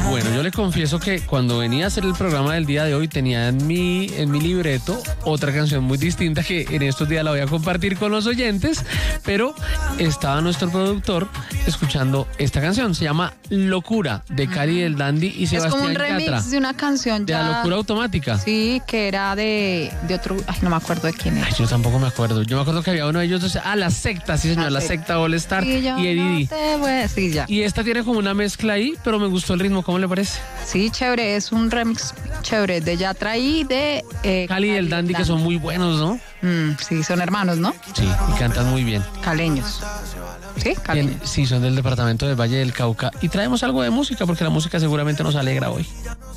Bueno, yo le confieso que cuando venía a hacer el programa del día de hoy tenía en mi libreto otra canción muy distinta que en estos días la voy a compartir con los oyentes, pero estaba nuestro productor escuchando esta canción. Se llama Locura, de Cali el Dandy y Sebastián Yatra. Es como un remix de una canción de ya... La Locura Automática. Sí, que era de otro... Ay, no me acuerdo de quién era. Ay, yo tampoco me acuerdo. Yo me acuerdo que había uno de ellos... La Secta, sí señor, la secta All Star y Eddie. Sí, ya. Y esta tiene como una mezcla ahí, pero me gustó el ritmo. ¿Cómo le parece? Sí, chévere. Es un remix chévere de Yatra y de... Cali y el Dandy, que son muy buenos, ¿no? Sí, son hermanos, ¿no? Sí, y cantan muy bien. Caleños. Sí, caleños. Sí, son del departamento del Valle del Cauca. Y traemos algo de música, porque la música seguramente nos alegra hoy.